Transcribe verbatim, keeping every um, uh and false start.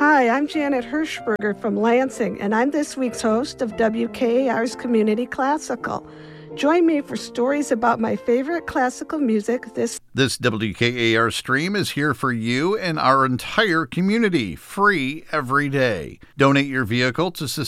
Hi, I'm Janet Hirschberger from Lansing, and I'm this week's host of W K A R's Community Classical. Join me for stories about my favorite classical music this This W K A R stream is here for you and our entire community, free every day. Donate your vehicle to